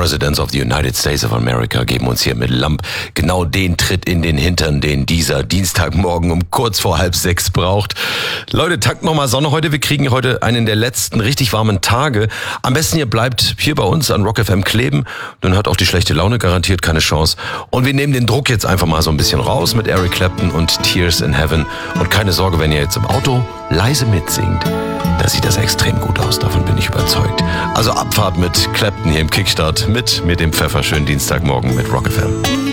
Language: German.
Presidents of the United States of America geben uns hier mit Lamp genau den Tritt in den Hintern, den dieser Dienstagmorgen um kurz vor 5:30 braucht. Leute, tankt nochmal Sonne heute. Wir kriegen heute einen der letzten richtig warmen Tage. Am besten ihr bleibt hier bei uns an Rock FM kleben. Dann hat auch die schlechte Laune garantiert keine Chance. Und wir nehmen den Druck jetzt einfach mal so ein bisschen raus mit Eric Clapton und Tears in Heaven. Und keine Sorge, wenn ihr jetzt im Auto leise mitsingt, da sieht das extrem gut aus. Davon bin ich überzeugt. Also Abfahrt mit Clapton hier im Kickstart mit dem Pfeffer. Schönen Dienstagmorgen mit Rock FM.